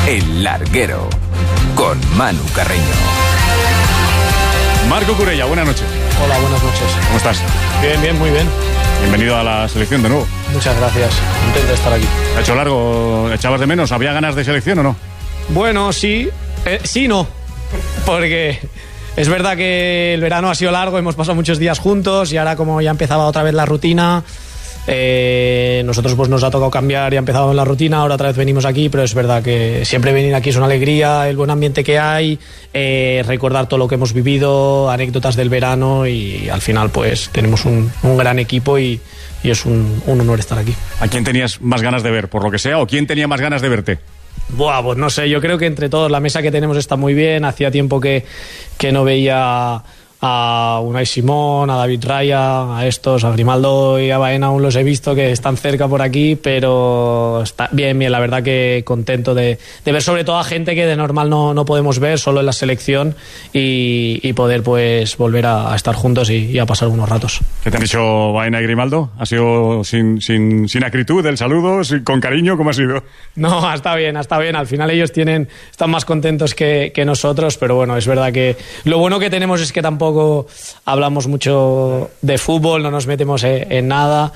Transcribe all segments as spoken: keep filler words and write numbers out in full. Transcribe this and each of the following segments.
El Larguero, con Manu Carreño. Marco Curella, buenas noches. Hola, buenas noches. ¿Cómo estás? Bien, bien, muy bien. Bienvenido a la selección de nuevo. Muchas gracias, contento de estar aquí. ¿Ha hecho largo? ¿Echabas de menos? ¿Había ganas de selección o no? Bueno, sí, eh, sí no, porque es verdad que el verano ha sido largo, hemos pasado muchos días juntos y ahora como ya empezaba otra vez la rutina, eh, nosotros pues nos ha tocado cambiar y ha empezado la rutina, ahora otra vez venimos aquí, pero es verdad que siempre venir aquí es una alegría, el buen ambiente que hay, eh, recordar todo lo que hemos vivido, anécdotas del verano y al final pues tenemos un, un gran equipo y, y es un, un honor estar aquí. ¿A quién tenías más ganas de ver, por lo que sea, o quién tenía más ganas de verte? Buah, pues no sé, yo creo que entre todos la mesa que tenemos está muy bien. Hacía tiempo que, que no veía a Unai Simón, a David Raya, a estos, a Grimaldo y a Baena, aún los he visto que están cerca por aquí, pero está bien, bien, la verdad que contento de, de ver sobre todo a gente que de normal no, no podemos ver, solo en la selección y, y poder pues volver a, a estar juntos y, y a pasar unos ratos. ¿Qué te han dicho Baena y Grimaldo? ¿Ha sido sin, sin, sin acritud el saludo, sin, con cariño? ¿Cómo ha sido? No, está bien, está bien. Al final ellos tienen, están más contentos que, que nosotros, pero bueno, es verdad que lo bueno que tenemos es que tampoco hablamos mucho de fútbol, no nos metemos en, en nada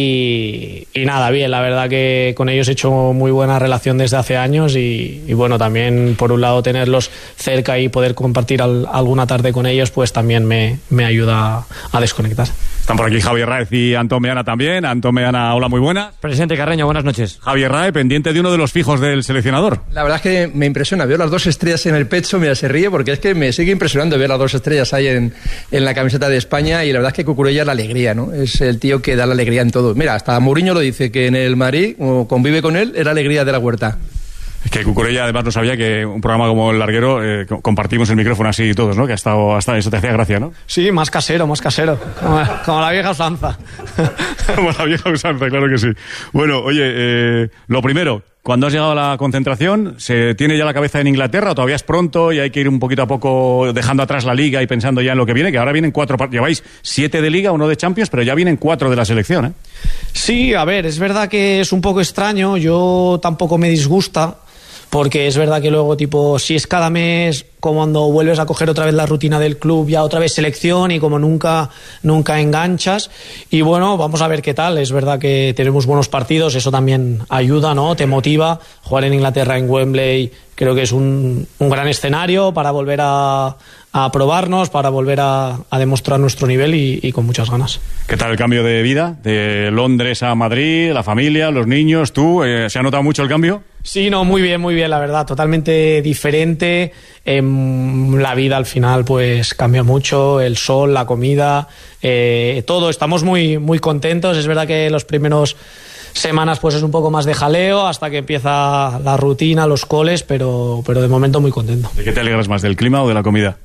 y, y nada, bien, la verdad que con ellos he hecho muy buena relación desde hace años y, y bueno, también por un lado tenerlos cerca y poder compartir al, alguna tarde con ellos pues también me, me ayuda a desconectar. Están por aquí Javier Raez y Antón Meana también. Antón Meana, hola, muy buena. Presidente Carreño, buenas noches. Javier Raez, pendiente de uno de los fijos del seleccionador. La verdad es que me impresiona, veo las dos estrellas en el pecho, mira, se ríe porque es que me sigue impresionando ver las dos estrellas ahí en, en la camiseta de España y la verdad es que Cucurella es la alegría, ¿no? Es el tío que da la alegría en todo. Mira, hasta Mourinho lo dice, que en el Madrid, como convive con él, es la alegría de la Huerta. Es que Cucurella además no sabía que un programa como El Larguero eh, compartimos el micrófono así todos, ¿no? Que ha estado hasta eso te hacía gracia, ¿no? Sí, más casero, más casero, como, como la vieja usanza. Como la vieja usanza, claro que sí. Bueno, oye, eh, lo primero, cuando has llegado a la concentración, ¿se tiene ya la cabeza en Inglaterra o todavía es pronto y hay que ir un poquito a poco dejando atrás la Liga y pensando ya en lo que viene? Que ahora vienen cuatro, lleváis siete de Liga, uno de Champions, pero ya vienen cuatro de la selección, ¿eh? Sí, a ver, es verdad que es un poco extraño, yo tampoco me disgusta, porque es verdad que luego, tipo, si es cada mes, como cuando vuelves a coger otra vez la rutina del club, ya otra vez selección y como nunca, nunca enganchas. Y bueno, vamos a ver qué tal. Es verdad que tenemos buenos partidos, eso también ayuda, ¿no? Te motiva. Jugar en Inglaterra, en Wembley, creo que es un, un gran escenario para volver a, a probarnos, para volver a, a demostrar nuestro nivel y, y con muchas ganas. ¿Qué tal el cambio de vida? De Londres a Madrid, la familia, los niños, tú, eh, ¿se ha notado mucho el cambio? Sí, no, muy bien, muy bien, la verdad, totalmente diferente. Eh, la vida al final pues cambia mucho, el sol, la comida, eh, todo. Estamos muy, muy contentos. Es verdad que los primeros semanas pues es un poco más de jaleo hasta que empieza la rutina, los coles, pero, pero de momento muy contento. ¿De qué te alegras más, del clima o de la comida?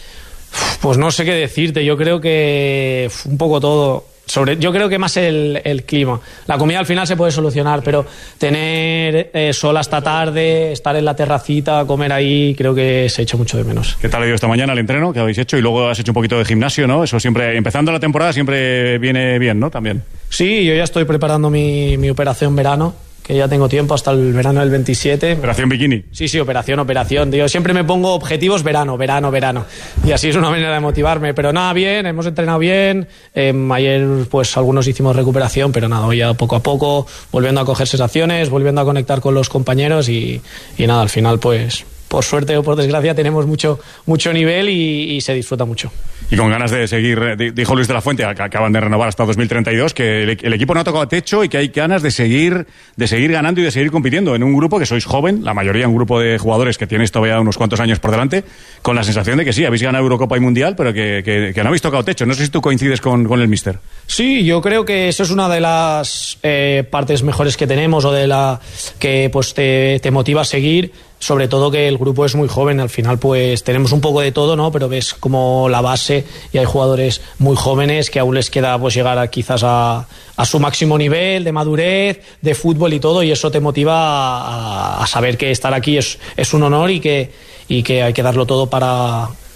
Pues no sé qué decirte, yo creo que un poco todo. Sobre, yo creo que más el, el clima. La comida al final se puede solucionar, pero tener eh, sol hasta tarde, estar en la terracita, comer ahí, creo que se echa mucho de menos. ¿Qué tal ha ido esta mañana el entreno que habéis hecho? Y luego has hecho un poquito de gimnasio, ¿no? Eso siempre, empezando la temporada, siempre viene bien, ¿no? También. Sí, yo ya estoy preparando mi, mi operación verano, que ya tengo tiempo hasta el verano del veintisiete. ¿Operación bikini? Sí, sí, operación, operación. Yo siempre me pongo objetivos verano, verano, verano. Y así es una manera de motivarme. Pero nada, bien, hemos entrenado bien. Eh, ayer, pues, algunos hicimos recuperación, pero nada, hoy ya poco a poco, volviendo a coger sensaciones, volviendo a conectar con los compañeros y, y nada, al final, pues, por suerte o por desgracia, tenemos mucho, mucho nivel y, y se disfruta mucho. Y con ganas de seguir, dijo Luis de la Fuente, que acaban de renovar hasta dos mil treinta y dos, que el, el equipo no ha tocado techo y que hay ganas de seguir, de seguir ganando y de seguir compitiendo en un grupo que sois joven, la mayoría un grupo de jugadores que tienes todavía unos cuantos años por delante, con la sensación de que sí, habéis ganado Eurocopa y Mundial, pero que, que, que no habéis tocado techo. No sé si tú coincides con, con el míster. Sí, yo creo que eso es una de las eh, partes mejores que tenemos o de la que pues te, te motiva a seguir. Sobre todo que el grupo es muy joven, al final pues tenemos un poco de todo, ¿no? Pero ves como la base y hay jugadores muy jóvenes que aún les queda pues llegar a, quizás a, a su máximo nivel de madurez, de fútbol y todo, y eso te motiva a, a saber que estar aquí es, es un honor y que, y que hay que darlo todo para,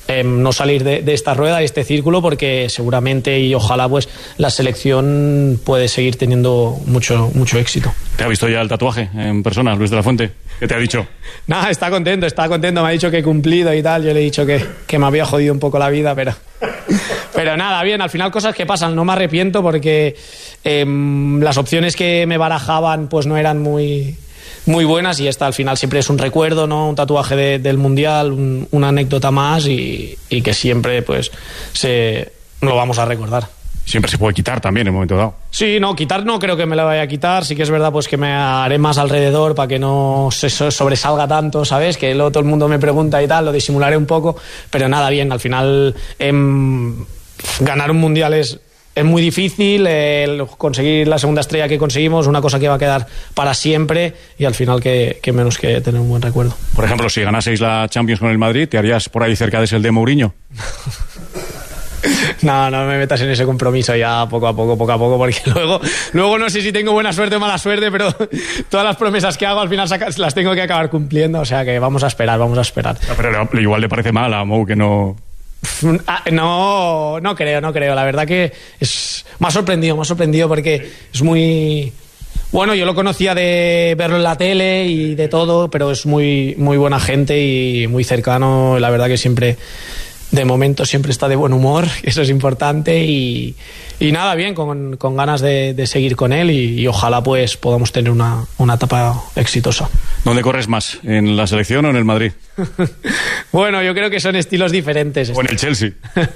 eh, no salir de, de esta rueda, de este círculo, porque seguramente y ojalá pues la selección puede seguir teniendo mucho, mucho éxito. ¿Te ha visto ya el tatuaje en persona, Luis de la Fuente? ¿Qué te ha dicho? Nada, está contento, está contento, me ha dicho que he cumplido y tal, yo le he dicho que, que me había jodido un poco la vida, pero... Pero nada, bien, al final cosas que pasan, no me arrepiento porque eh, las opciones que me barajaban pues no eran muy, muy buenas y esta al final siempre es un recuerdo, ¿no? Un tatuaje de, del Mundial, un, una anécdota más y, y que siempre pues se, lo vamos a recordar. Siempre se puede quitar también en un momento dado. Sí, no, quitar no creo que me la vaya a quitar. Sí que es verdad pues que me haré más alrededor para que no se sobresalga tanto, ¿sabes? Que luego todo el mundo me pregunta y tal, lo disimularé un poco. Pero nada, bien, al final eh, ganar un mundial es, es muy difícil. Eh, conseguir la segunda estrella que conseguimos, una cosa que va a quedar para siempre y al final que, que menos que tener un buen recuerdo. Por ejemplo, si ganaseis la Champions con el Madrid, ¿te harías por ahí cerca de ese el de Mourinho? No, no me metas en ese compromiso ya poco a poco, poco a poco, porque luego, luego no sé si tengo buena suerte o mala suerte, pero todas las promesas que hago al final las tengo que acabar cumpliendo, o sea que vamos a esperar, vamos a esperar. No, pero igual le parece mal a Mou que no... No, no creo, no creo, la verdad que es... me ha sorprendido, me ha sorprendido porque es muy... Bueno, yo lo conocía de verlo en la tele y de todo, pero es muy, muy buena gente y muy cercano, la verdad que siempre... De momento siempre está de buen humor, eso es importante y, y nada, bien, con, con ganas de, de seguir con él y, y ojalá pues podamos tener una, una etapa exitosa. ¿Dónde corres más? ¿En la selección o en el Madrid? Bueno, yo creo que son estilos diferentes. ¿O en el Chelsea?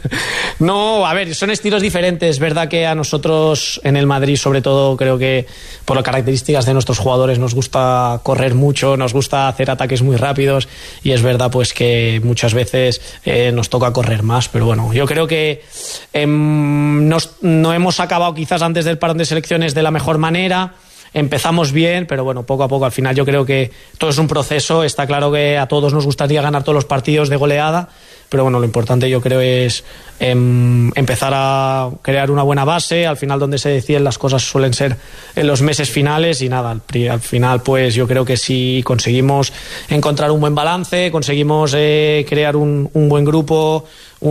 No, a ver, son estilos diferentes. Es verdad que a nosotros en el Madrid, sobre todo, creo que por las características de nuestros jugadores nos gusta correr mucho, nos gusta hacer ataques muy rápidos y es verdad pues que muchas veces eh, nos toca correr más, pero bueno, yo creo que eh, nos, no hemos acabado quizás antes del parón de selecciones de la mejor manera. Empezamos bien, pero bueno, poco a poco, al final yo creo que todo es un proceso. Está claro que a todos nos gustaría ganar todos los partidos de goleada, pero bueno, lo importante yo creo es eh, empezar a crear una buena base. Al final donde se deciden las cosas suelen ser en los meses finales y nada, al, al final pues yo creo que si conseguimos encontrar un buen balance, conseguimos eh, crear un, un buen grupo,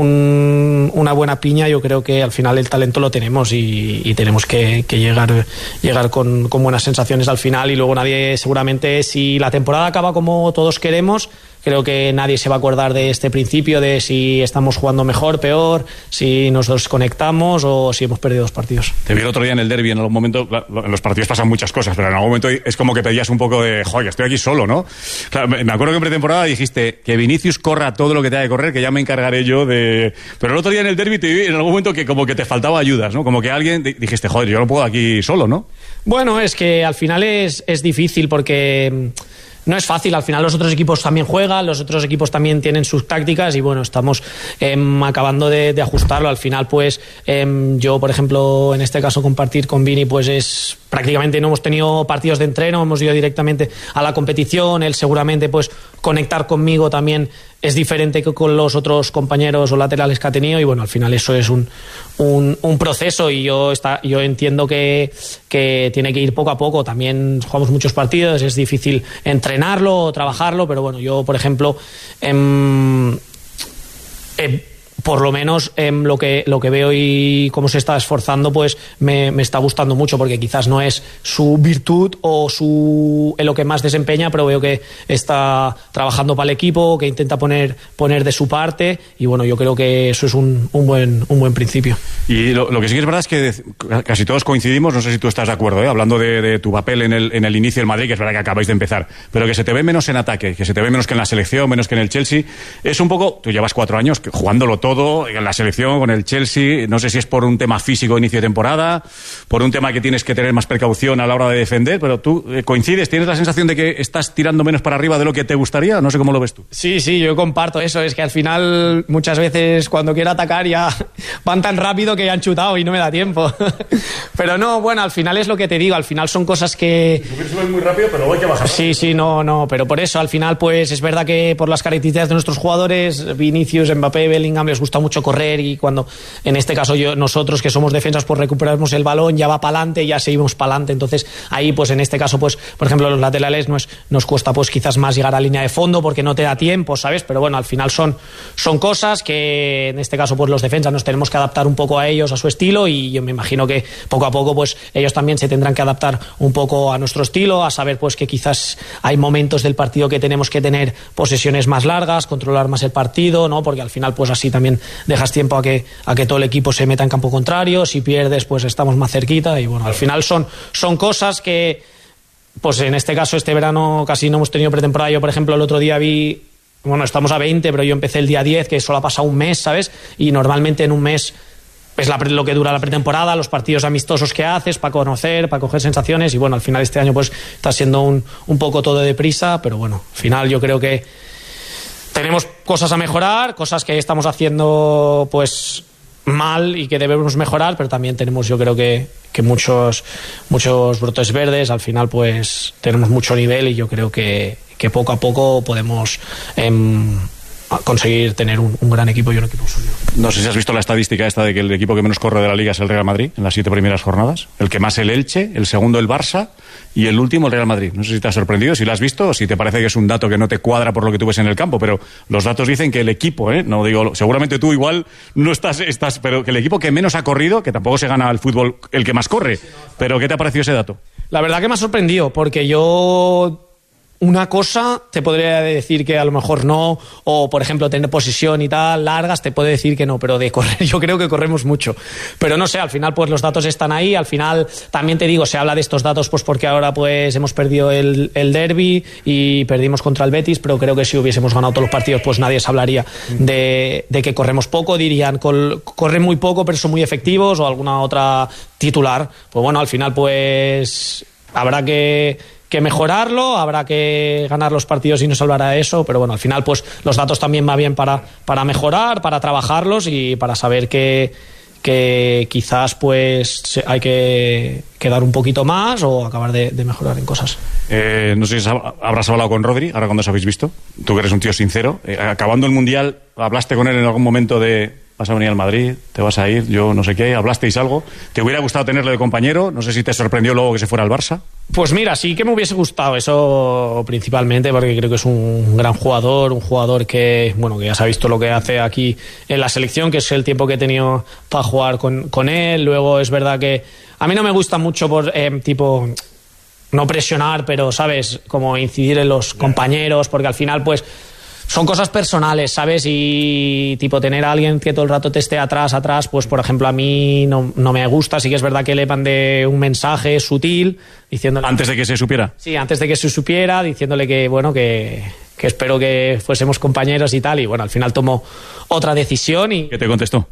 un, una buena piña, yo creo que al final el talento lo tenemos y, y tenemos que, que llegar, llegar con, con buenas sensaciones al final y luego nadie seguramente, si la temporada acaba como todos queremos, creo que nadie se va a acordar de este principio de si estamos jugando mejor, peor, si nos desconectamos o si hemos perdido dos partidos. Te vi el otro día en el derbi, en algún momento, en los partidos pasan muchas cosas, pero en algún momento es como que pedías un poco de, joder, estoy aquí solo, ¿no? Claro, me acuerdo que en pretemporada dijiste que Vinicius corra todo lo que tenga que correr, que ya me encargaré yo de... Pero el otro día en el derbi te vi en algún momento que como que te faltaba ayudas, ¿no? Como que alguien dijiste, joder, yo no puedo aquí solo, ¿no? Bueno, es que al final es, es difícil porque... No es fácil, al final los otros equipos también juegan, los otros equipos también tienen sus tácticas y bueno, estamos eh, acabando de, de ajustarlo. Al final pues eh, yo, por ejemplo, en este caso compartir con Vini pues es prácticamente no hemos tenido partidos de entreno, hemos ido directamente a la competición, él seguramente pues conectar conmigo también es diferente que con los otros compañeros o laterales que ha tenido y bueno, al final eso es un, un, un proceso y yo, está, yo entiendo que, que tiene que ir poco a poco. También jugamos muchos partidos, es difícil entrenarlo, trabajarlo, pero bueno, yo por ejemplo eh, eh, por lo menos eh, lo que lo que veo y cómo se está esforzando pues me, me está gustando mucho porque quizás no es su virtud o su en lo que más desempeña, pero veo que está trabajando para el equipo, que intenta poner poner de su parte y bueno, yo creo que eso es un, un buen un buen principio. Y lo, lo que sí que es verdad es que casi todos coincidimos, no sé si tú estás de acuerdo, ¿eh? Hablando de, de tu papel en el, en el inicio del Madrid, que es verdad que acabáis de empezar, pero que se te ve menos en ataque, que se te ve menos que en la selección, menos que en el Chelsea, es un poco, tú llevas cuatro años jugándolo todo todo, en la selección, con el Chelsea, no sé si es por un tema físico de inicio de temporada, por un tema que tienes que tener más precaución a la hora de defender, pero tú eh, coincides, ¿tienes la sensación de que estás tirando menos para arriba de lo que te gustaría? No sé cómo lo ves tú. Sí, sí, yo comparto eso, es que al final muchas veces cuando quiero atacar ya van tan rápido que ya han chutado y no me da tiempo. Pero no, bueno, al final es lo que te digo, al final son cosas que... Subes muy rápido, pero hay que bajar. Sí, sí, no, no, pero por eso al final pues es verdad que por las características de nuestros jugadores, Vinicius, Mbappé, Bellingham, les les gusta mucho correr y cuando, en este caso yo, nosotros que somos defensas, pues recuperamos el balón, ya va para adelante, ya seguimos para adelante. Entonces ahí, pues en este caso, pues por ejemplo, los laterales nos, nos cuesta pues quizás más llegar a línea de fondo porque no te da tiempo, ¿sabes? Pero bueno, al final son, son cosas que en este caso pues los defensas nos tenemos que adaptar un poco a ellos, a su estilo, y yo me imagino que poco a poco pues ellos también se tendrán que adaptar un poco a nuestro estilo, a saber pues que quizás hay momentos del partido que tenemos que tener posesiones más largas, controlar más el partido, ¿no? Porque al final pues así también dejas tiempo a que, a que todo el equipo se meta en campo contrario, si pierdes pues estamos más cerquita y bueno, al final son, son cosas que pues en este caso este verano casi no hemos tenido pretemporada. Yo por ejemplo el otro día vi, bueno, estamos a veinte, pero yo empecé el día diez, que solo ha pasado un mes, ¿sabes? Y normalmente en un mes es la, lo que dura la pretemporada, los partidos amistosos que haces para conocer, para coger sensaciones, y bueno, al final este año pues está siendo un, un poco todo deprisa, pero bueno, al final yo creo que tenemos cosas a mejorar, cosas que estamos haciendo pues mal y que debemos mejorar, pero también tenemos yo creo que, que muchos, muchos brotes verdes. Al final pues tenemos mucho nivel y yo creo que, que poco a poco podemos eh, conseguir tener un, un gran equipo y un equipo sólido. No sé si has visto la estadística esta de que el equipo que menos corre de la Liga es el Real Madrid en las siete primeras jornadas, el que más el Elche, el segundo el Barça y el último el Real Madrid. No sé si te ha sorprendido, si lo has visto o si te parece que es un dato que no te cuadra por lo que tú ves en el campo, pero los datos dicen que el equipo, ¿eh? No digo, seguramente tú igual no estás, estás, pero que el equipo que menos ha corrido, que tampoco se gana al fútbol el que más corre, pero ¿qué te ha parecido ese dato? La verdad que me ha sorprendido, porque yo una cosa te podría decir que a lo mejor no, o por ejemplo tener posesión y tal largas te puede decir que no, pero de correr yo creo que corremos mucho, pero no sé, al final pues los datos están ahí. Al final también te digo, se habla de estos datos pues porque ahora pues hemos perdido el, el derbi y perdimos contra el Betis, pero creo que si hubiésemos ganado todos los partidos pues nadie se hablaría de, de que corremos poco, dirían col, corren muy poco pero son muy efectivos, o alguna otra titular. Pues bueno, al final pues habrá que que mejorarlo, habrá que ganar los partidos y no salvará eso, pero bueno, al final pues los datos también va bien para, para mejorar, para trabajarlos y para saber que, que quizás pues hay que, que dar un poquito más o acabar de, de mejorar en cosas. Eh, no sé si habrás hablado con Rodri, ahora cuando os habéis visto, tú que eres un tío sincero, eh, acabando el Mundial, ¿hablaste con él en algún momento de vas a venir al Madrid, te vas a ir, yo no sé qué, hablasteis algo? ¿Te hubiera gustado tenerlo de compañero? No sé si te sorprendió luego que se fuera al Barça. Pues mira, sí que me hubiese gustado eso principalmente, porque creo que es un gran jugador, un jugador que, bueno, que ya se ha visto lo que hace aquí en la selección, que es el tiempo que he tenido para jugar con, con él. Luego es verdad que a mí no me gusta mucho por eh, tipo no presionar, pero sabes, como incidir en los compañeros, porque al final pues son cosas personales, ¿sabes? Y tipo tener a alguien que todo el rato te esté atrás, atrás, pues por ejemplo a mí no, no me gusta. Sí que es verdad que le mandé un mensaje sutil diciéndole... ¿Antes de que se supiera? Sí, antes de que se supiera, diciéndole que, bueno, que, que espero que fuésemos compañeros y tal. Y bueno, al final tomó otra decisión y... ¿Qué te contestó?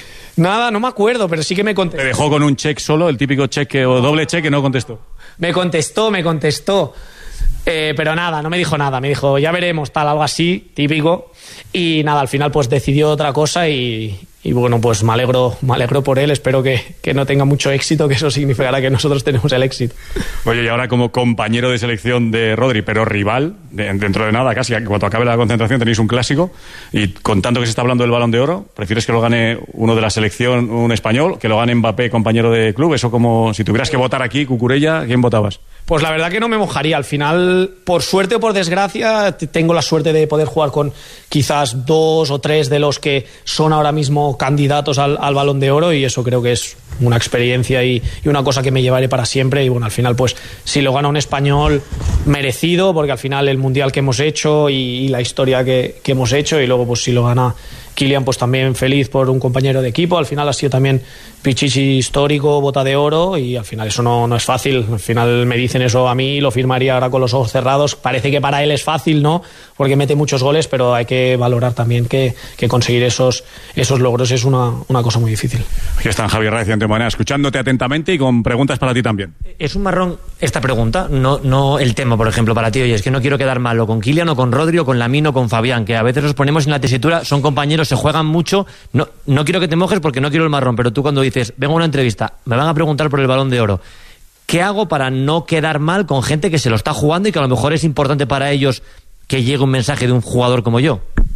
Nada, no me acuerdo, pero sí que me contestó. ¿Te dejó con un check solo, el típico cheque o doble cheque, no contestó? Me contestó, me contestó. Eh, pero nada, no me dijo nada, me dijo ya veremos, tal, algo así, típico, y nada, al final pues decidió otra cosa y, y bueno, pues me alegro, me alegro por él, espero que, que no tenga mucho éxito, que eso significará que nosotros tenemos el éxito. Oye, y ahora como compañero de selección de Rodri, pero rival, de, dentro de nada casi, cuando acabe la concentración tenéis un clásico, y con tanto que se está hablando del Balón de Oro, ¿prefieres que lo gane uno de la selección, un español, que lo gane Mbappé, compañero de club? Eso como, si tuvieras que votar aquí, Cucurella, ¿quién votabas? Pues la verdad que no me mojaría. Al final, por suerte o por desgracia, tengo la suerte de poder jugar con quizás dos o tres de los que son ahora mismo candidatos al, al Balón de Oro, y eso creo que es una experiencia y, y una cosa que me llevaré para siempre. Y bueno, al final pues si lo gana un español, merecido, porque al final el Mundial que hemos hecho y, y la historia que, que hemos hecho, y luego pues si lo gana Kylian, pues también feliz por un compañero de equipo. Al final ha sido también Pichichi histórico, bota de oro, y al final eso no, no es fácil. Al final me dicen eso a mí, lo firmaría ahora con los ojos cerrados. Parece que para él es fácil, ¿no? Porque mete muchos goles, pero hay que valorar también que, que conseguir esos, esos logros es una, una cosa muy difícil. Aquí están Javier Reyes y Antonio Manera, escuchándote atentamente y con preguntas para ti también. Es un marrón esta pregunta, no, no el tema, por ejemplo, para ti. Oye, es que no quiero quedar mal o con Kylian o con Rodri o con Lamine o con Fabián, que a veces los ponemos en la tesitura, son compañeros, se juegan mucho. No, no quiero que te mojes porque no quiero el marrón, pero tú cuando dices, vengo a una entrevista, me van a preguntar por el Balón de Oro, ¿qué hago para no quedar mal con gente que se lo está jugando y que a lo mejor es importante para ellos que llegue un mensaje de un jugador como yo?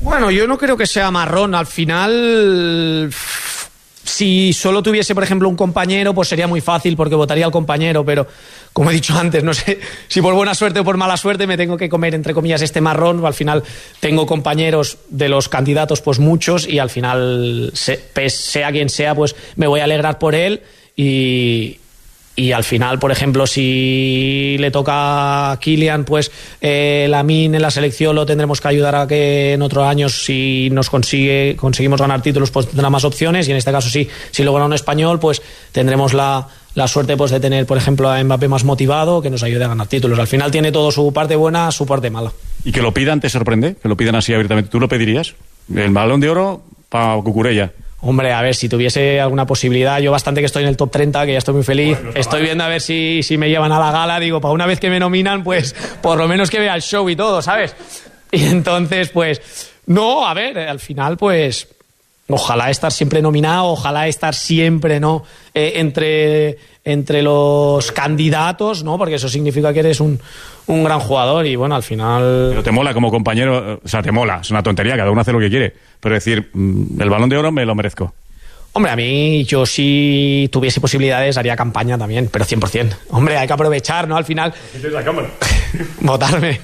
Bueno, yo no creo que sea marrón. Al final, si solo tuviese, por ejemplo, un compañero, pues sería muy fácil porque votaría al compañero, pero como he dicho antes, no sé si por buena suerte o por mala suerte me tengo que comer, entre comillas, este marrón. Al final tengo compañeros de los candidatos, pues muchos, y al final, sea quien sea, pues me voy a alegrar por él. Y, y al final, por ejemplo, si le toca a Kylian, pues eh, Lamine en la selección lo tendremos que ayudar a que en otros años, si nos consigue conseguimos ganar títulos, pues tendrá más opciones. Y en este caso, sí, si lo gana un español, pues tendremos la, la suerte, pues, de tener, por ejemplo, a Mbappé más motivado, que nos ayude a ganar títulos. Al final tiene todo su parte buena, su parte mala. ¿Y que lo pidan te sorprende? ¿Que lo pidan así abiertamente? ¿Tú lo pedirías? El Balón de Oro para Cucurella. Hombre, a ver, si tuviese alguna posibilidad, yo bastante que estoy en el top treinta, que ya estoy muy feliz, bueno, no estoy viendo a ver si, si me llevan a la gala, digo, para una vez que me nominan, pues por lo menos que vea el show y todo, ¿sabes? Y entonces, pues, no, a ver, al final, pues, ojalá estar siempre nominado, ojalá estar siempre, ¿no?, eh, entre, entre los candidatos, ¿no?, porque eso significa que eres un, un gran jugador y, bueno, al final... Pero te mola como compañero, o sea, te mola, es una tontería, cada uno hace lo que quiere, pero decir, el Balón de Oro me lo merezco. Hombre, a mí, yo si tuviese posibilidades haría campaña también, pero cien por ciento. Hombre, hay que aprovechar, ¿no? Al final... la cámara. Votarme.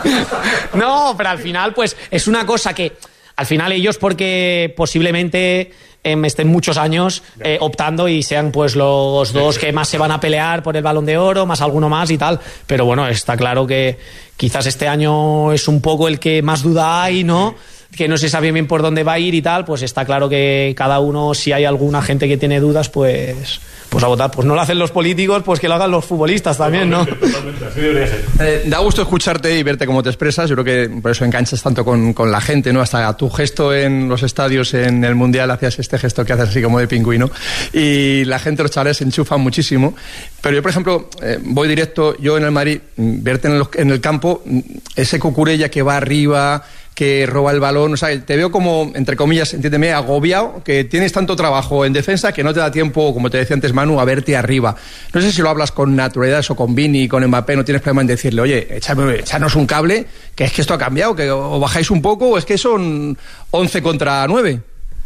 No, pero al final, pues, es una cosa que... Al final ellos, porque posiblemente eh, estén muchos años eh, optando y sean, pues, los dos que más se van a pelear por el Balón de Oro, más alguno más y tal. Pero bueno, está claro que quizás este año es un poco el que más duda hay, ¿no?, que no se sabe bien por dónde va a ir y tal. Pues está claro que cada uno, si hay alguna gente que tiene dudas, pues... pues a votar. Pues no lo hacen los políticos, pues que lo hagan los futbolistas también, ¿no? Totalmente, totalmente. Así debería ser. Eh, da gusto escucharte y verte cómo te expresas. Yo creo que por eso enganchas tanto con, con la gente, ¿no? Hasta tu gesto en los estadios, en el Mundial, hacías este gesto que haces así como de pingüino. Y la gente, los chavales, se enchufan muchísimo. Pero yo, por ejemplo, eh, voy directo, yo en el Madrid, verte en el, en el campo, ese Cucurella que va arriba, que roba el balón, o sea, te veo como, entre comillas, entiéndeme, agobiado, que tienes tanto trabajo en defensa que no te da tiempo, como te decía antes Manu, a verte arriba. No sé si lo hablas con naturalidad, eso con Vini, con Mbappé, no tienes problema en decirle, oye, échame, échanos un cable, que es que esto ha cambiado, que o bajáis un poco, o es que son once contra nueve.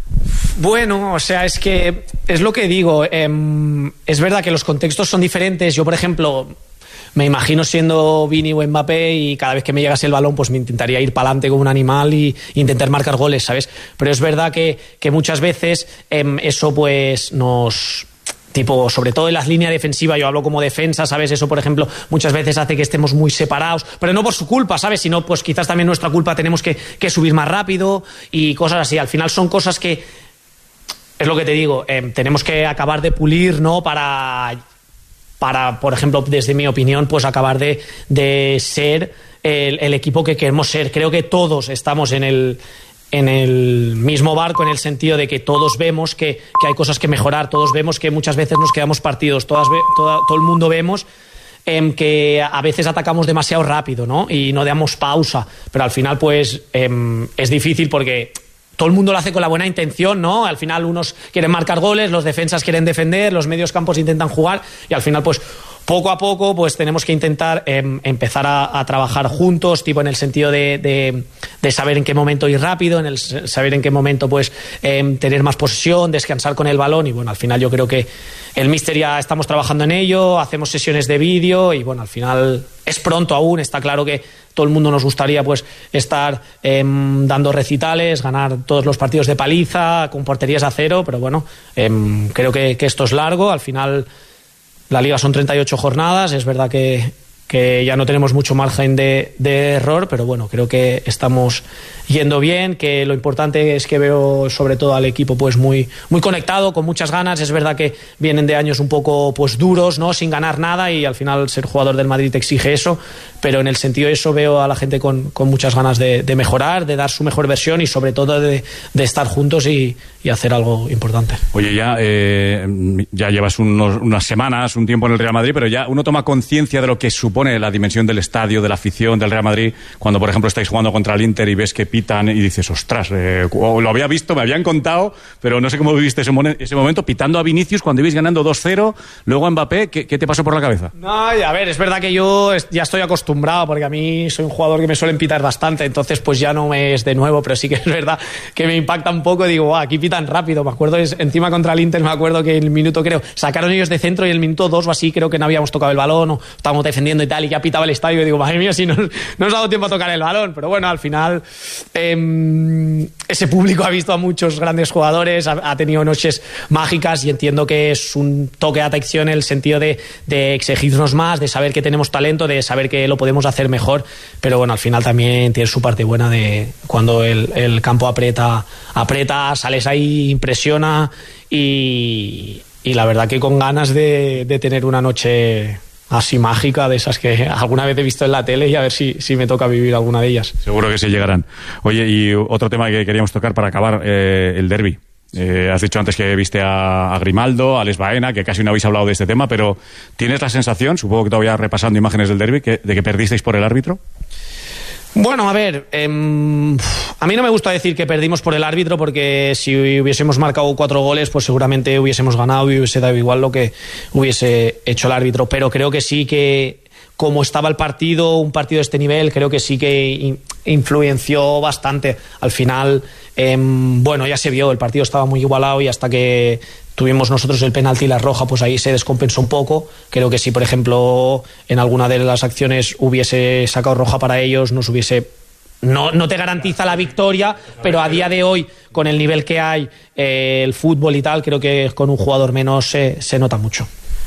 Bueno, o sea, es que es lo que digo, eh, es verdad que los contextos son diferentes. Yo, por ejemplo, me imagino siendo Vini o Mbappé y cada vez que me llegase el balón, pues me intentaría ir para adelante como un animal y intentar marcar goles, ¿sabes? Pero es verdad que, que muchas veces eh, eso pues nos... tipo, sobre todo en las líneas defensivas, yo hablo como defensa, ¿sabes? Eso, por ejemplo, muchas veces hace que estemos muy separados, pero no por su culpa, ¿sabes? Sino, pues quizás también nuestra culpa, tenemos que, que subir más rápido y cosas así. Al final son cosas que, es lo que te digo, eh, tenemos que acabar de pulir, ¿no? Para... para, por ejemplo, desde mi opinión, pues acabar de, de ser el, el equipo que queremos ser. Creo que todos estamos en el, en el mismo barco, en el sentido de que todos vemos que, que hay cosas que mejorar, todos vemos que muchas veces nos quedamos partidos, todas, toda, todo el mundo vemos eh, que a veces atacamos demasiado rápido, ¿no? Y no damos pausa, pero al final pues eh, es difícil porque... todo el mundo lo hace con la buena intención, ¿no? Al final unos quieren marcar goles, los defensas quieren defender, los medios campos intentan jugar y al final, pues, poco a poco, pues tenemos que intentar eh, empezar a, a trabajar juntos, tipo en el sentido de, de, de saber en qué momento ir rápido, en el saber en qué momento, pues, eh, tener más posesión, descansar con el balón y, bueno, al final yo creo que el míster ya estamos trabajando en ello, hacemos sesiones de vídeo y, bueno, al final es pronto aún, está claro que todo el mundo nos gustaría pues estar eh, dando recitales, ganar todos los partidos de paliza, con porterías a cero, pero bueno, eh, creo que, que esto es largo. Al final la liga son treinta y ocho jornadas, es verdad que, que ya no tenemos mucho margen de, de error, pero bueno, creo que estamos yendo bien, que lo importante es que veo sobre todo al equipo pues muy, muy conectado, con muchas ganas. Es verdad que vienen de años un poco pues duros, ¿no? Sin ganar nada, y al final ser jugador del Madrid te exige eso, pero en el sentido de eso veo a la gente con, con muchas ganas de, de mejorar, de dar su mejor versión y sobre todo de, de estar juntos y, y hacer algo importante. Oye, ya, eh, ya llevas unos, unas semanas, un tiempo en el Real Madrid, pero ya uno toma conciencia de lo que supone la dimensión del estadio, de la afición del Real Madrid, cuando por ejemplo estáis jugando contra el Inter y ves que pitan y dices, ostras, eh, lo había visto, me habían contado, pero no sé cómo viviste ese, mon- ese momento, pitando a Vinicius cuando ibais ganando dos cero, luego a Mbappé, ¿qué, qué te pasó por la cabeza? No, a ver, es verdad que yo ya estoy acostumbrado, porque a mí soy un jugador que me suelen pitar bastante, entonces pues ya no me es de nuevo, pero sí que es verdad que me impacta un poco, digo, wow, aquí pitan rápido, me acuerdo, es, encima contra el Inter, me acuerdo que el minuto, creo, sacaron ellos de centro y el minuto dos o así, creo que no habíamos tocado el balón, o estábamos defendiendo y tal, y ya pitaba el estadio, y digo, madre mía, si no, no nos ha dado tiempo a tocar el balón, pero bueno, al final eh, ese público ha visto a muchos grandes jugadores, ha, ha tenido noches mágicas, y entiendo que es un toque de atención en el sentido de, de exigirnos más, de saber que tenemos talento, de saber que lo podemos hacer mejor, pero bueno, al final también tiene su parte buena de cuando el, el campo aprieta, aprieta, sales ahí, impresiona, y, y la verdad que con ganas de, de tener una noche así mágica, de esas que alguna vez he visto en la tele, y a ver si, si me toca vivir alguna de ellas. Seguro que se llegarán. Oye, y otro tema que queríamos tocar para acabar, eh, el derbi. Eh, has dicho antes que viste a, a Grimaldo, a Alex Baena, que casi no habéis hablado de este tema, pero ¿tienes la sensación, supongo que todavía repasando imágenes del derbi, que, de que perdisteis por el árbitro? Bueno, a ver, eh, a mí no me gusta decir que perdimos por el árbitro, porque si hubiésemos marcado cuatro goles, pues seguramente hubiésemos ganado y hubiese dado igual lo que hubiese hecho el árbitro, pero creo que sí que, como estaba el partido, un partido de este nivel, creo que sí que in- influenció bastante. Al final, eh, bueno, ya se vio, el partido estaba muy igualado, y hasta que tuvimos nosotros el penalti y la roja, pues ahí se descompensó un poco. Creo que si, por ejemplo, en alguna de las acciones hubiese sacado roja para ellos, nos hubiese... No, no te garantiza la victoria, pero a día de hoy, con el nivel que hay, eh, el fútbol y tal, creo que con un jugador menos se, se nota mucho.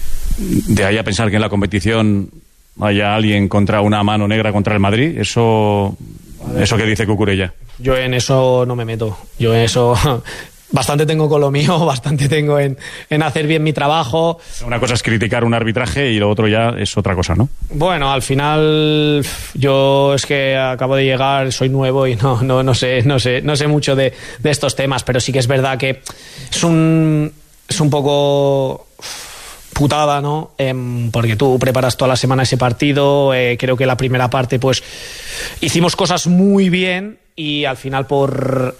De ahí a pensar que en la competición haya alguien contra una mano negra contra el Madrid, eso, eso que dice Cucurella. Yo en eso no me meto. Yo en eso bastante tengo con lo mío, bastante tengo en, en hacer bien mi trabajo. Una cosa es criticar un arbitraje y lo otro ya es otra cosa, ¿no? Bueno, al final yo es que acabo de llegar, soy nuevo y no, no, no sé, no sé, no sé mucho de, de estos temas, pero sí que es verdad que es un, es un poco putada, ¿no? Eh, porque tú preparas toda la semana ese partido, eh, creo que la primera parte pues hicimos cosas muy bien, y al final por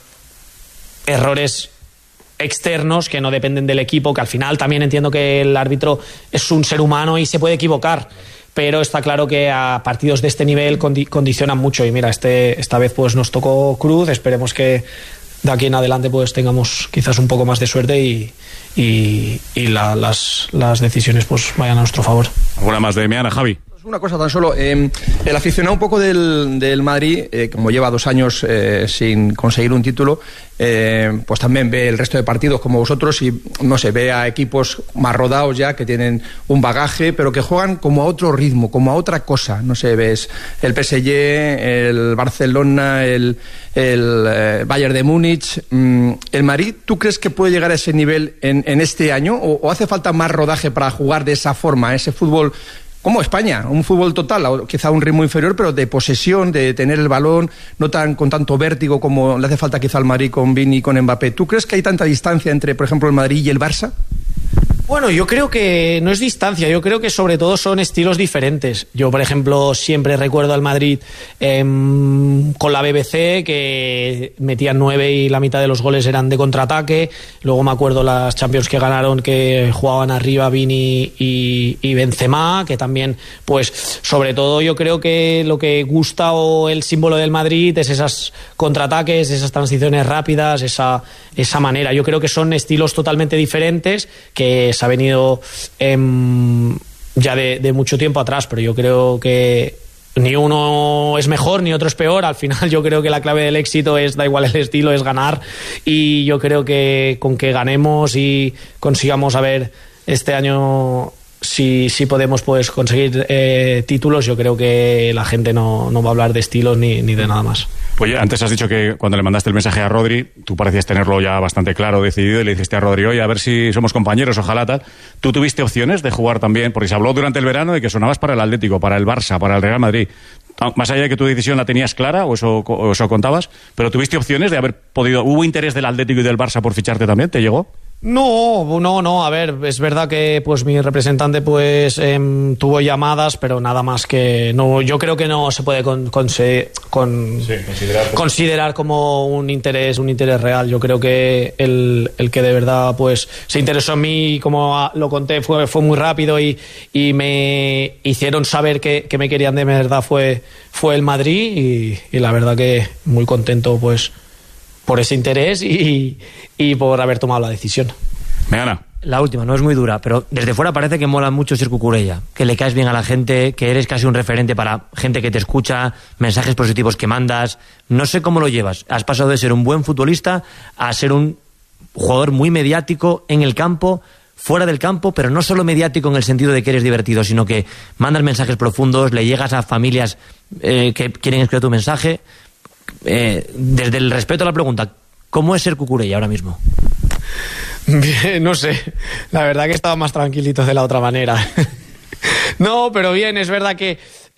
errores externos que no dependen del equipo, que al final también entiendo que el árbitro es un ser humano y se puede equivocar, pero está claro que a partidos de este nivel condi- condicionan mucho, y mira, este, esta vez pues nos tocó cruz, esperemos que de aquí en adelante pues tengamos quizás un poco más de suerte y, y, y la, las, las decisiones pues vayan a nuestro favor. ¿Alguna más de Meana, Javi? Una cosa tan solo, eh, el aficionado un poco del, del Madrid, eh, como lleva dos años eh, sin conseguir un título, eh, pues también ve el resto de partidos como vosotros y, no sé, ve a equipos más rodados ya, que tienen un bagaje, pero que juegan como a otro ritmo, como a otra cosa. No sé, ves el P S G, el Barcelona, el, el eh, Bayern de Múnich. Mm, ¿el Madrid, tú crees que puede llegar a ese nivel en, en este año? ¿O, o hace falta más rodaje para jugar de esa forma, ese fútbol como España, un fútbol total, quizá un ritmo inferior, pero de posesión, de tener el balón, no tan con tanto vértigo como le hace falta quizá al Madrid con Vini y con Mbappé? ¿Tú crees que hay tanta distancia entre, por ejemplo, el Madrid y el Barça? Bueno, yo creo que no es distancia, yo creo que sobre todo son estilos diferentes. Yo, por ejemplo, siempre recuerdo al Madrid eh, con la B B C, que metían nueve y la mitad de los goles eran de contraataque. Luego me acuerdo las Champions que ganaron, que jugaban arriba Vini y, y Benzema, que también, pues, sobre todo yo creo que lo que gusta o el símbolo del Madrid es esos contraataques, esas transiciones rápidas, esa, esa manera. Yo creo que son estilos totalmente diferentes que se ha venido eh, ya de, de mucho tiempo atrás, pero yo creo que ni uno es mejor ni otro es peor. Al final yo creo que la clave del éxito es, da igual el estilo, es ganar, y yo creo que con que ganemos y consigamos, a ver, este año si, si podemos pues conseguir eh, títulos, yo creo que la gente no, no va a hablar de estilos ni, ni de nada más. Oye, antes has dicho que cuando le mandaste el mensaje a Rodri, tú parecías tenerlo ya bastante claro, decidido, y le dijiste a Rodri, oye, a ver si somos compañeros, ojalá tal. ¿Tú tuviste opciones de jugar también? Porque se habló durante el verano de que sonabas para el Atlético, para el Barça, para el Real Madrid. Más allá de que tu decisión la tenías clara, o eso, o eso contabas, pero ¿tuviste opciones de haber podido... ¿Hubo interés del Atlético y del Barça por ficharte también? ¿Te llegó? No, no, no, a ver, es verdad que pues mi representante pues eh, tuvo llamadas, pero nada más que no, yo creo que no se puede con, con, con, sí, considerar, considerar como un interés, un interés real. Yo creo que el, el que de verdad pues se interesó en mí, como lo conté, fue, fue muy rápido y, y me hicieron saber que, que me querían de verdad fue, fue el Madrid y, y la verdad que muy contento pues por ese interés y, y por haber tomado la decisión. Me gana. La última, no es muy dura, pero desde fuera parece que mola mucho ser Cucurella, que le caes bien a la gente, que eres casi un referente para gente que te escucha, mensajes positivos que mandas. No sé cómo lo llevas. Has pasado de ser un buen futbolista a ser un jugador muy mediático en el campo, fuera del campo, pero no solo mediático en el sentido de que eres divertido, sino que mandas mensajes profundos, le llegas a familias eh, que quieren escuchar tu mensaje. Eh, desde el respeto a la pregunta, ¿cómo es ser Cucurella ahora mismo? Bien, no sé, la verdad que estaba más tranquilito de la otra manera. No, pero bien, es verdad que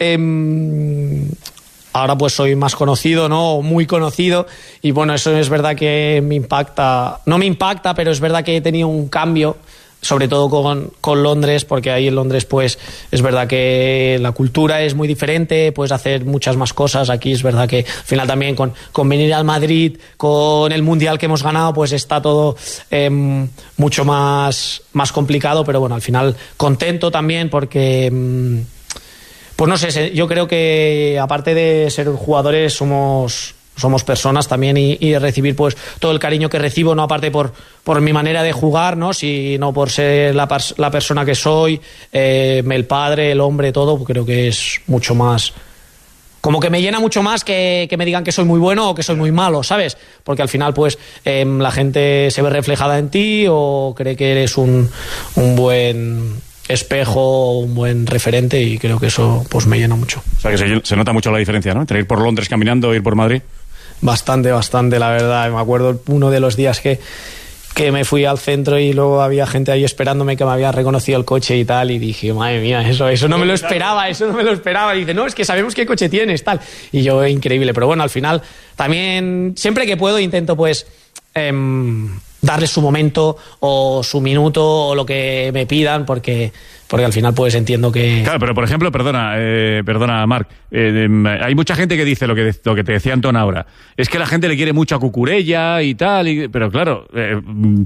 eh, ahora pues soy más conocido, ¿no? Muy conocido, y bueno, eso es verdad que me impacta, no me impacta, pero es verdad que he tenido un cambio, sobre todo con, con Londres, porque ahí en Londres pues es verdad que la cultura es muy diferente, puedes hacer muchas más cosas. Aquí es verdad que al final también con, con venir al Madrid, con el Mundial que hemos ganado, pues está todo eh, mucho más, más complicado, pero bueno, al final contento también porque... Eh, pues no sé, yo creo que aparte de ser jugadores somos... somos personas también y, y recibir pues todo el cariño que recibo, no aparte por, por mi manera de jugar, ¿no? Sino por ser la, la persona que soy, eh, el padre, el hombre, todo, creo que es mucho más, como que me llena mucho más que, que me digan que soy muy bueno o que soy muy malo, ¿sabes? Porque al final pues eh, la gente se ve reflejada en ti o cree que eres un, un buen espejo, un buen referente, y creo que eso pues me llena mucho. O sea que se, se nota mucho la diferencia, ¿no? Entre ir por Londres caminando e ir por Madrid. Bastante, bastante, la verdad. Me acuerdo uno de los días que, que me fui al centro y luego había gente ahí esperándome que me había reconocido el coche y tal, y dije, madre mía, eso, eso no me lo esperaba, eso no me lo esperaba. Y dice, no, es que sabemos qué coche tienes, tal. Y yo, increíble. Pero bueno, al final también, siempre que puedo, intento pues... Eh, darles su momento o su minuto o lo que me pidan, porque porque al final pues entiendo que... Claro, pero por ejemplo, perdona, eh, perdona Marc, eh, eh, hay mucha gente que dice lo que, lo que te decía Antón ahora, es que la gente le quiere mucho a Cucurella y tal, y, pero claro, eh,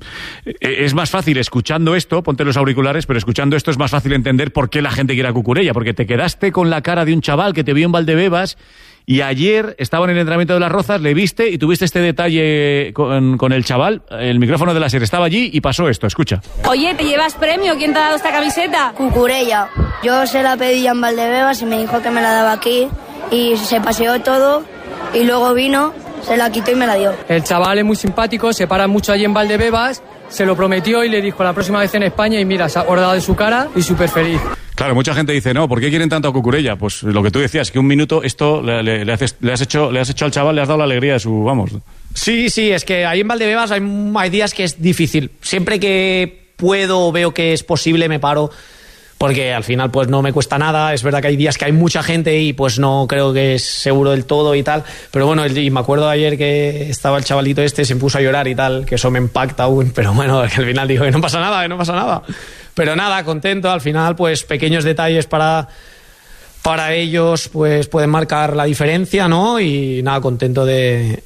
es más fácil escuchando esto, ponte los auriculares, pero escuchando esto es más fácil entender por qué la gente quiere a Cucurella, porque te quedaste con la cara de un chaval que te vio en Valdebebas. Y ayer estaba en el entrenamiento de Las Rozas, le viste y tuviste este detalle con, con el chaval. El micrófono de la SER estaba allí y pasó esto, escucha. Oye, ¿te llevas premio? ¿Quién te ha dado esta camiseta? Cucurella. Yo se la pedí en Valdebebas y me dijo que me la daba aquí. Y se paseó todo y luego vino, se la quitó y me la dio. El chaval es muy simpático, se para mucho allí en Valdebebas, se lo prometió y le dijo la próxima vez en España, y mira, se ha acordado de su cara y súper feliz. Claro, mucha gente dice, no, ¿por qué quieren tanto a Cucurella? Pues lo que tú decías, que un minuto esto le, le, le, haces, le, has hecho, le has hecho al chaval, le has dado la alegría de su, vamos. Sí, sí, es que ahí en Valdebebas hay, hay días que es difícil. Siempre que puedo o veo que es posible me paro, porque al final pues no me cuesta nada. Es verdad que hay días que hay mucha gente y pues no creo que es seguro del todo y tal, pero bueno, y me acuerdo ayer que estaba el chavalito este, se puso a llorar y tal, que eso me impacta aún, pero bueno, que al final digo que no pasa nada, que no pasa nada. Pero nada, contento, al final pues pequeños detalles para, para ellos pues pueden marcar la diferencia, ¿no? Y nada, contento de,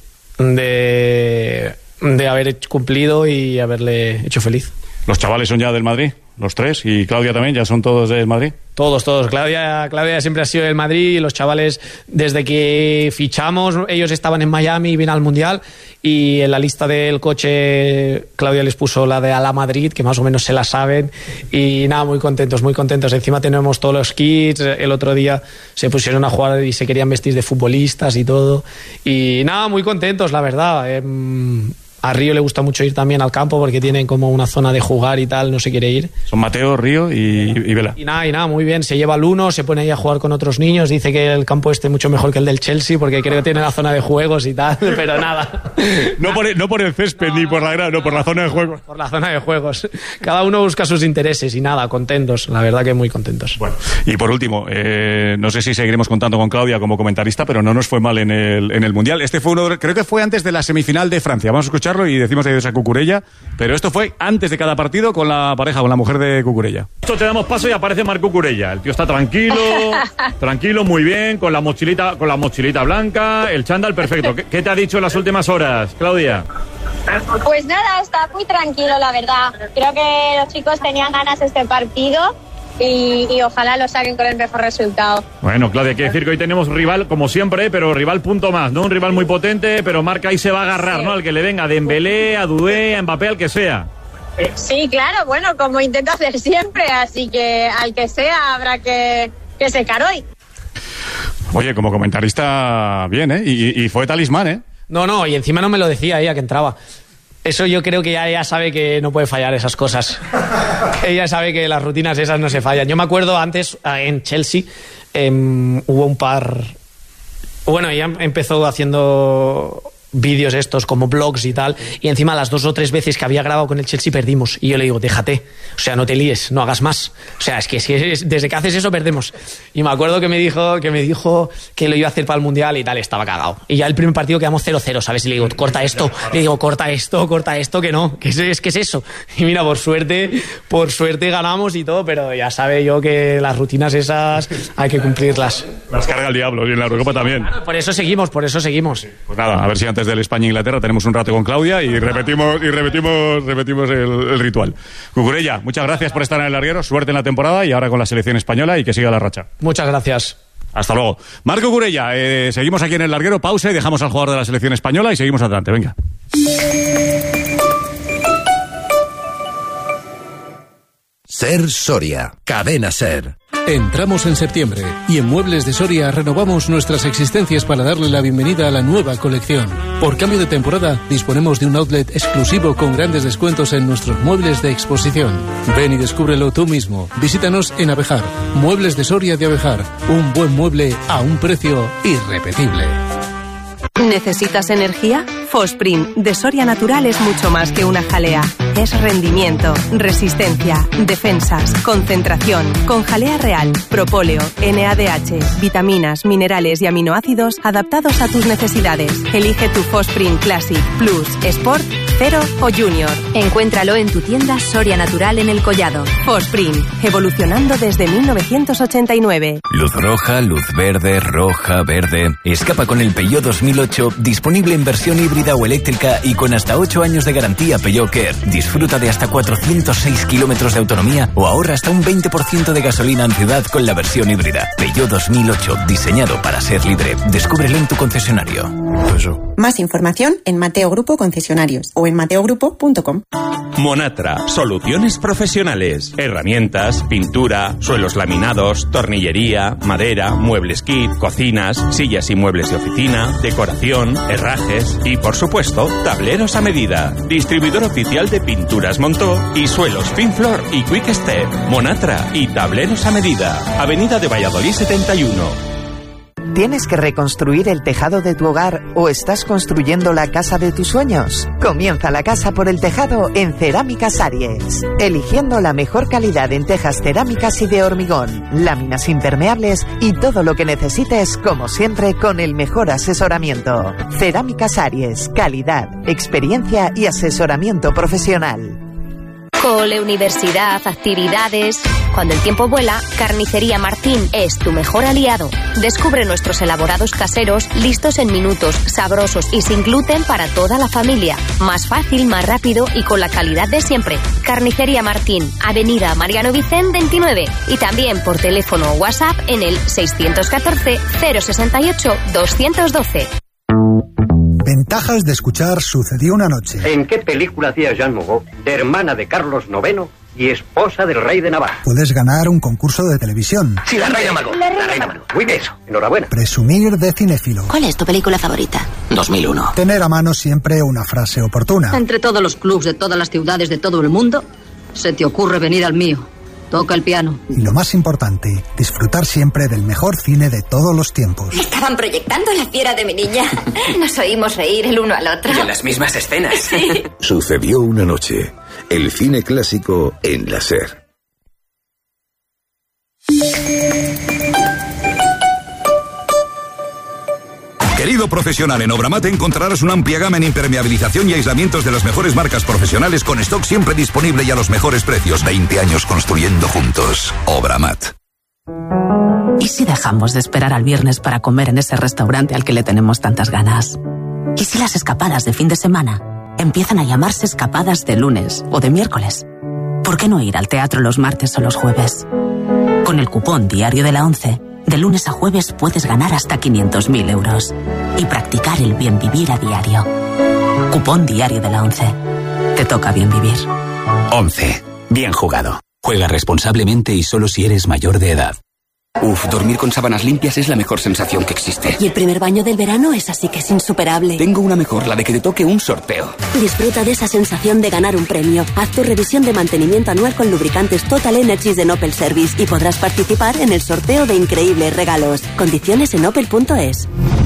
de, de haber cumplido y haberle hecho feliz. ¿Los chavales son ya del Madrid? ¿Los tres? ¿Y Claudia también? ¿Ya son todos del Madrid? Todos, todos. Claudia, Claudia siempre ha sido del Madrid, y los chavales, desde que fichamos, ellos estaban en Miami y vienen al Mundial, y en la lista del coche Claudia les puso la de a la Madrid, que más o menos se la saben, y nada, muy contentos, muy contentos. Encima tenemos todos los kits, el otro día se pusieron a jugar y se querían vestir de futbolistas y todo, y nada, muy contentos, la verdad. Eh, A Río le gusta mucho ir también al campo porque tienen como una zona de jugar y tal, no se quiere ir. Son Mateo, Río y, y Vela. Y nada, y nada, muy bien. Se lleva al uno, se pone ahí a jugar con otros niños. Dice que el campo este es mucho mejor que el del Chelsea porque creo que tiene la zona de juegos y tal, pero nada. No por el, no por el césped no, ni por la grada, no, por la zona de juegos. Por la zona de juegos. Cada uno busca sus intereses y nada, contentos. La verdad que muy contentos. Bueno, y por último, eh, no sé si seguiremos contando con Claudia como comentarista, pero no nos fue mal en el, en el Mundial. Este fue uno, creo que fue antes de la semifinal de Francia. Vamos a escuchar escucharlo y decimos adiós a Cucurella, pero esto fue antes de cada partido con la pareja, con la mujer de Cucurella. Esto te damos paso y aparece Marc Cucurella. El tío está tranquilo, tranquilo, muy bien, con la mochilita, con la mochilita blanca, el chándal perfecto. ¿Qué, qué te ha dicho en las últimas horas, Claudia? Pues nada, está muy tranquilo, la verdad. Creo que los chicos tenían ganas de este partido y, y ojalá lo saquen con el mejor resultado. Bueno, Claudia, hay que decir que hoy tenemos rival, como siempre, pero rival punto más, ¿no? Un rival muy potente, pero Marc ahí se va a agarrar, sí, ¿no? Al que le venga, a Dembélé, a Dudé, a Mbappé, al que sea. Sí, claro, bueno, como intento hacer siempre, así que al que sea habrá que, que secar hoy. Oye, como comentarista, bien, ¿eh? Y, y fue talismán, ¿eh? No, no, y encima no me lo decía ella que entraba. Eso yo creo que ya ella sabe que no puede fallar esas cosas. Ella sabe que las rutinas esas no se fallan. Yo me acuerdo antes, en Chelsea, eh, hubo un par... Bueno, ella empezó haciendo vídeos estos como blogs y tal, y encima las dos o tres veces que había grabado con el Chelsea perdimos, y yo le digo, déjate, o sea, no te líes, no hagas más, o sea, es que si es, desde que haces eso perdemos. Y me acuerdo que me dijo que me dijo que lo iba a hacer para el Mundial y tal, estaba cagado. Y ya el primer partido quedamos cero cero, ¿sabes? Y le digo, corta esto, le digo, corta esto, corta esto, que no, que es, que es eso. Y mira, por suerte, por suerte ganamos y todo, pero ya sabe yo que las rutinas esas hay que cumplirlas. Las carga el diablo, y en la Eurocopa también. Por eso seguimos, por eso seguimos. Pues nada, a ver si antes del España-Inglaterra tenemos un rato con Claudia y repetimos y repetimos repetimos el, el ritual. Cucurella, muchas gracias por estar en el larguero, suerte en la temporada y ahora con la selección española y que siga la racha. Muchas gracias. Hasta luego. Marc Cucurella, eh, seguimos aquí en el larguero, pausa y dejamos al jugador de la selección española y seguimos adelante, venga. Ser Soria, Cadena Ser. Entramos en septiembre y en Muebles de Soria renovamos nuestras existencias para darle la bienvenida a la nueva colección. Por cambio de temporada, disponemos de un outlet exclusivo con grandes descuentos en nuestros muebles de exposición. Ven y descúbrelo tú mismo. Visítanos en Abejar. Muebles de Soria de Abejar. Un buen mueble a un precio irrepetible. ¿Necesitas energía? Fosprint de Soria Natural es mucho más que una jalea. Es rendimiento, resistencia, defensas, concentración, con jalea real, propóleo, N A D H, vitaminas, minerales y aminoácidos adaptados a tus necesidades. Elige tu Fosprint Classic, Plus, Sport, Cero o Junior. Encuéntralo en tu tienda Soria Natural en El Collado. Fosprint, evolucionando desde mil novecientos ochenta y nueve. Luz roja, luz verde, roja, verde. Escapa con el Peugeot dos mil ocho, disponible en versión híbrida o eléctrica y con hasta ocho años de garantía Peugeot Care. Disfruta de hasta cuatrocientos seis kilómetros de autonomía o ahorra hasta un veinte por ciento de gasolina en ciudad con la versión híbrida. Peugeot dos mil ocho, diseñado para ser libre. Descúbrelo en tu concesionario. Eso. Más información en Mateo Grupo Concesionarios o en mateo grupo punto com. Monatra, soluciones profesionales, herramientas, pintura, suelos laminados, tornillería, madera, muebles kit, cocinas, sillas y muebles de oficina, decoración, herrajes y, por supuesto, tableros a medida. Distribuidor oficial de Pinturas Montó y suelos Pinflor y Quick Step. Monatra y tableros a medida. Avenida de Valladolid setenta y uno. ¿Tienes que reconstruir el tejado de tu hogar o estás construyendo la casa de tus sueños? Comienza la casa por el tejado en Cerámicas Aries. Eligiendo la mejor calidad en tejas cerámicas y de hormigón, láminas impermeables y todo lo que necesites, como siempre, con el mejor asesoramiento. Cerámicas Aries. Calidad, experiencia y asesoramiento profesional. Cole, universidad, actividades... Cuando el tiempo vuela, Carnicería Martín es tu mejor aliado. Descubre nuestros elaborados caseros, listos en minutos, sabrosos y sin gluten para toda la familia. Más fácil, más rápido y con la calidad de siempre. Carnicería Martín, Avenida Mariano Vicén veintinueve. Y también por teléfono o WhatsApp en el seiscientos catorce cero sesenta y ocho doscientos doce. Ventajas de escuchar Sucedió una noche. ¿En qué película hacía Jean Moreau, hermana de Carlos noveno y esposa del rey de Navarra? Puedes ganar un concurso de televisión. Sí, la reina Margot. La reina Margot. Muy bien, eso. Enhorabuena. Presumir de cinéfilo. ¿Cuál es tu película favorita? dos mil uno. Tener a mano siempre una frase oportuna. Entre todos los clubs de todas las ciudades de todo el mundo, se te ocurre venir al mío. Toca el piano. Y lo más importante, disfrutar siempre del mejor cine de todos los tiempos. Estaban proyectando La fiera de mi niña. Nos oímos reír el uno al otro. Y en las mismas escenas. Sí. Sucedió una noche. El cine clásico en la SER. Querido profesional, en Obramat encontrarás una amplia gama en impermeabilización y aislamientos de las mejores marcas profesionales con stock siempre disponible y a los mejores precios. veinte años construyendo juntos. Obramat. ¿Y si dejamos de esperar al viernes para comer en ese restaurante al que le tenemos tantas ganas? ¿Y si las escapadas de fin de semana empiezan a llamarse escapadas de lunes o de miércoles? ¿Por qué no ir al teatro los martes o los jueves? Con el cupón Diario de la ONCE, de lunes a jueves puedes ganar hasta quinientos mil euros y practicar el bien vivir a diario. Cupón Diario de la ONCE. Te toca bien vivir. once. Bien jugado. Juega responsablemente y solo si eres mayor de edad. Uf, dormir con sábanas limpias es la mejor sensación que existe. Y el primer baño del verano es así que es insuperable. Tengo una mejor, la de que te toque un sorteo. Disfruta de esa sensación de ganar un premio. Haz tu revisión de mantenimiento anual con lubricantes Total Energies de Opel Service y podrás participar en el sorteo de increíbles regalos. Condiciones en opel punto es.